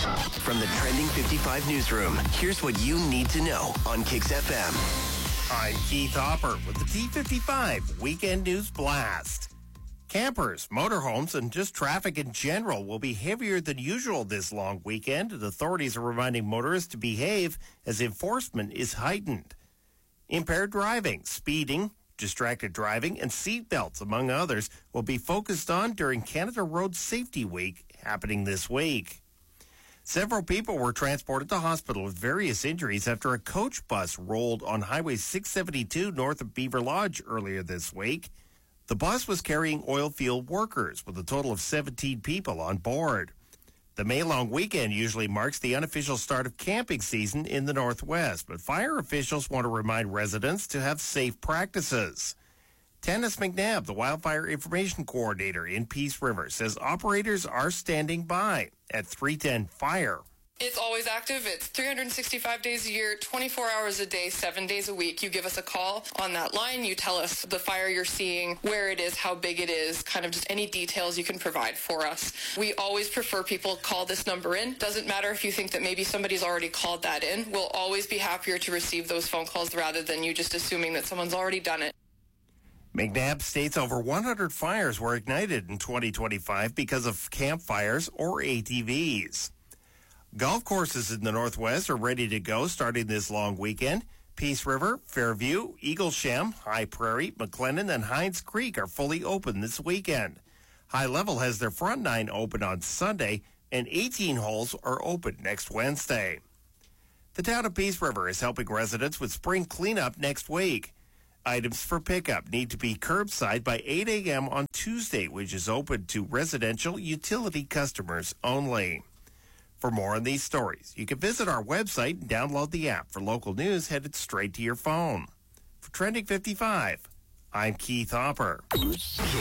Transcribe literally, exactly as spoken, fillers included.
From the Trending fifty-five newsroom, here's what you need to know on Kix F M. I'm Keith Hopper with the T fifty-five Weekend News Blast. Campers, motorhomes, and just traffic in general will be heavier than usual this long weekend, and authorities are reminding motorists to behave as enforcement is heightened. Impaired driving, speeding, distracted driving, and seatbelts, among others, will be focused on during Canada Road Safety Week happening this week. Several people were transported to hospital with various injuries after a coach bus rolled on Highway six seventy-two north of Beaver Lodge earlier this week. The bus was carrying oil field workers with a total of seventeen people on board. The May-long weekend usually marks the unofficial start of camping season in the Northwest, but fire officials want to remind residents to have safe practices. Tanis McNabb, the Wildfire Information Coordinator in Peace River, says operators are standing by at three ten Fire. It's always active. It's three hundred sixty-five days a year, twenty-four hours a day, seven days a week. You give us a call on that line. You tell us the fire you're seeing, where it is, how big it is, kind of just any details you can provide for us. We always prefer people call this number in. Doesn't matter if you think that maybe somebody's already called that in. We'll always be happier to receive those phone calls rather than you just assuming that someone's already done it. McNabb states over one hundred fires were ignited in twenty twenty-five because of campfires or A T Vs. Golf courses in the Northwest are ready to go starting this long weekend. Peace River, Fairview, Eaglesham, High Prairie, McLennan, and Hines Creek are fully open this weekend. High Level has their front nine open on Sunday, and eighteen holes are open next Wednesday. The town of Peace River is helping residents with spring cleanup next week. Items for pickup need to be curbside by eight a.m. on Tuesday, which is open to residential utility customers only. For more on these stories, you can visit our website and download the app for local news headed straight to your phone. For Trending fifty-five, I'm Keith Hopper.